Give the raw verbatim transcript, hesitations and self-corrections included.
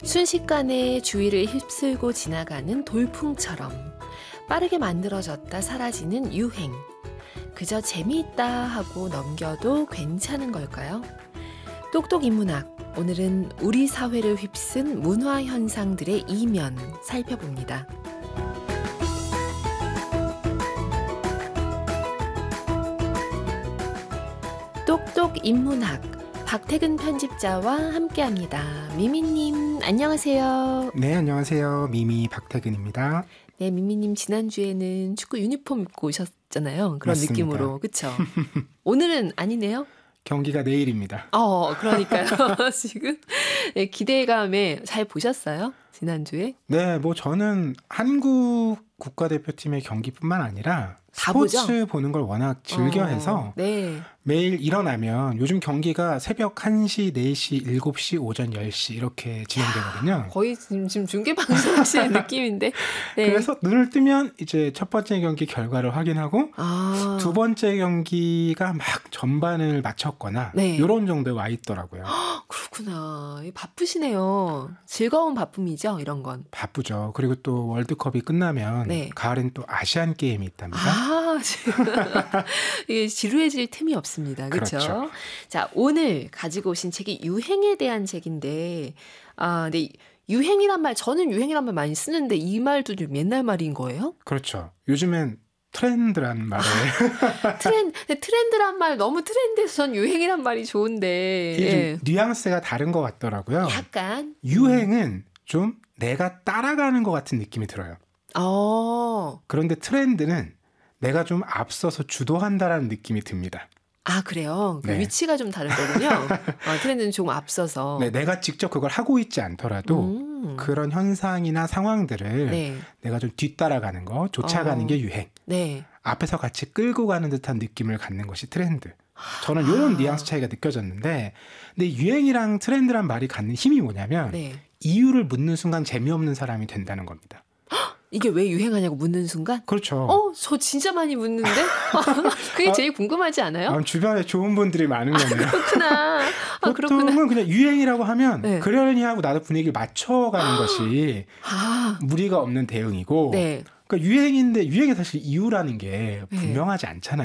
순식간에 주위를 휩쓸고 지나가는 돌풍처럼 빠르게 만들어졌다 사라지는 유행. 그저 재미있다 하고 넘겨도 괜찮은 걸까요? 똑똑 인문학, 오늘은 우리 사회를 휩쓴 문화 현상들의 이면 살펴봅니다. 똑똑 인문학, 박태근 편집자와 함께합니다. 미미님, 안녕하세요. 네, 안녕하세요. 미미 박태근입니다. 네, 미미님 지난주에는 축구 유니폼 입고 오셨잖아요. 그런 맞습니다. 느낌으로. 그렇죠? 오늘은 아니네요. 경기가 내일입니다. 어, 그러니까요. 지금 네, 기대감에 잘 보셨어요? 지난주에? 네, 뭐 저는 한국 국가대표팀의 경기뿐만 아니라 다 스포츠 보죠? 보는 걸 워낙 즐겨해서 어, 네. 매일 일어나면 요즘 경기가 새벽 한 시, 네 시, 일곱 시, 오전 열 시 이렇게 진행되거든요. 거의 지금, 지금 중계방송 하시는 느낌인데. 네. 그래서 눈을 뜨면 이제 첫 번째 경기 결과를 확인하고 아. 두 번째 경기가 막 전반을 마쳤거나 네. 이런 정도에 와 있더라고요. 그렇구나. 즐거운 즐거운 바쁨이죠, 이런 건. 바쁘죠. 그리고 또 월드컵이 끝나면 네. 가을엔 또 아시안 게임이 있답니다. 아, 이게 지루해질 틈이 없습니다. 그렇죠? 그렇죠. 자, 오늘 가지고 오신 책이 유행에 대한 책인데, 아, 네, 유행이란 말, 저는 유행이란 말 많이 쓰는데 이 말도 좀 옛날 말인 거예요? 그렇죠. 요즘엔 트렌드란 말에 트렌드, 트렌드란 말 너무 트렌드해서 전 유행이란 말이 좋은데. 이게 좀 예. 뉘앙스가 다른 것 같더라고요. 약간. 유행은 좀 내가 따라가는 것 같은 느낌이 들어요. 어. 그런데 트렌드는 내가 좀 앞서서 주도한다라는 느낌이 듭니다. 아, 그래요? 그 네. 위치가 좀 다른 거군요. 아, 트렌드는 좀 앞서서. 네, 내가 직접 그걸 하고 있지 않더라도 음. 그런 현상이나 상황들을 네. 내가 좀 뒤따라가는 거, 쫓아가는 어. 게 유행. 네. 앞에서 같이 끌고 가는 듯한 느낌을 갖는 것이 트렌드. 저는 이런 아. 뉘앙스 차이가 느껴졌는데, 근데 유행이랑 트렌드란 말이 갖는 힘이 뭐냐면 네. 이유를 묻는 순간 재미없는 사람이 된다는 겁니다. 이게 왜 유행하냐고 묻는 순간? 그렇죠. 어, 저 진짜 많이 묻는데? 그게 제일 궁금하지 않아요? 아, 주변에 좋은 분들이 많은 거네요. 그렇구나. 아, 그렇구나. 보통은 그냥 유행이라고 하면 네. 그러려니 하고 나도 분위기를 맞춰가는 것이 아, 무리가 없는 대응이고, 네. 그러니까 유행인데 유행에 사실 이유라는 게 분명하지 않잖아요.